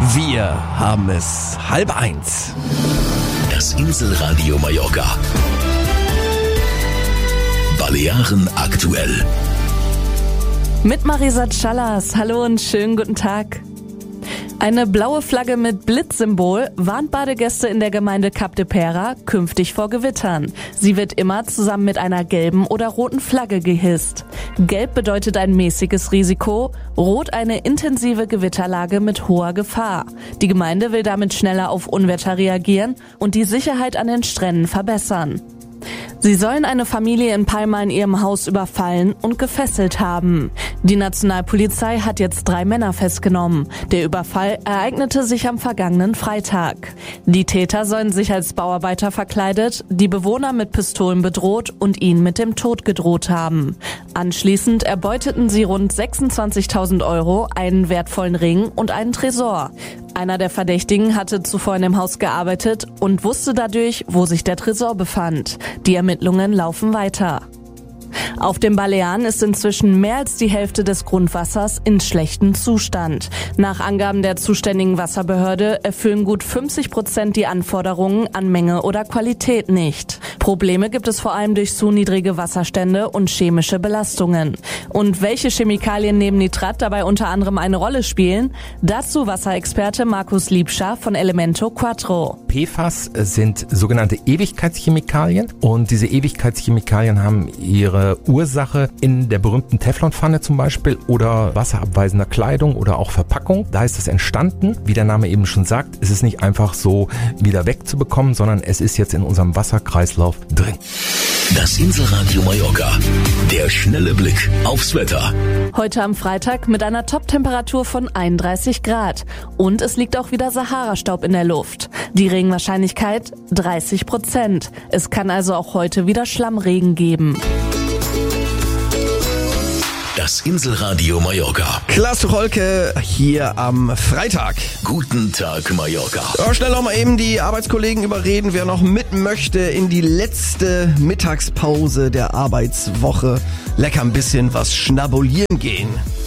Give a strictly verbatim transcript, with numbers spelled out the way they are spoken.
Wir haben es halb eins. Das Inselradio Mallorca. Balearen aktuell. Mit Marisa Callas. Hallo und schönen guten Tag. Eine blaue Flagge mit Blitzsymbol warnt Badegäste in der Gemeinde Cap de Pera künftig vor Gewittern. Sie wird immer zusammen mit einer gelben oder roten Flagge gehisst. Gelb bedeutet ein mäßiges Risiko, rot eine intensive Gewitterlage mit hoher Gefahr. Die Gemeinde will damit schneller auf Unwetter reagieren und die Sicherheit an den Stränden verbessern. Sie sollen eine Familie in Palma in ihrem Haus überfallen und gefesselt haben. Die Nationalpolizei hat jetzt drei Männer festgenommen. Der Überfall ereignete sich am vergangenen Freitag. Die Täter sollen sich als Bauarbeiter verkleidet, die Bewohner mit Pistolen bedroht und ihnen mit dem Tod gedroht haben. Anschließend erbeuteten sie rund sechsundzwanzigtausend Euro, einen wertvollen Ring und einen Tresor. Einer der Verdächtigen hatte zuvor in dem Haus gearbeitet und wusste dadurch, wo sich der Tresor befand. Die Ermittlungen laufen weiter. Auf den Balearen ist inzwischen mehr als die Hälfte des Grundwassers in schlechtem Zustand. Nach Angaben der zuständigen Wasserbehörde erfüllen gut fünfzig Prozent die Anforderungen an Menge oder Qualität nicht. Probleme gibt es vor allem durch zu niedrige Wasserstände und chemische Belastungen. Und welche Chemikalien neben Nitrat dabei unter anderem eine Rolle spielen? Dazu Wasserexperte Markus Liebscher von Elemento Quattro. P F A S sind sogenannte Ewigkeitschemikalien und diese Ewigkeitschemikalien haben ihre Ursache in der berühmten Teflonpfanne zum Beispiel oder wasserabweisender Kleidung oder auch Verpackung. Da ist es entstanden. Wie der Name eben schon sagt, es ist nicht einfach so wieder wegzubekommen, sondern es ist jetzt in unserem Wasserkreislauf drin. Das Inselradio Mallorca. Der schnelle Blick aufs Wetter. Heute am Freitag mit einer Top-Temperatur von einunddreißig Grad. Und es liegt auch wieder Sahara-Staub in der Luft. Die Regenwahrscheinlichkeit dreißig Prozent. Es kann also auch heute wieder Schlammregen geben. Das Inselradio Mallorca. Klaas Rolke hier am Freitag. Guten Tag, Mallorca. Ja, schnell noch mal eben die Arbeitskollegen überreden, wer noch mit möchte in die letzte Mittagspause der Arbeitswoche. Lecker ein bisschen was schnabulieren gehen.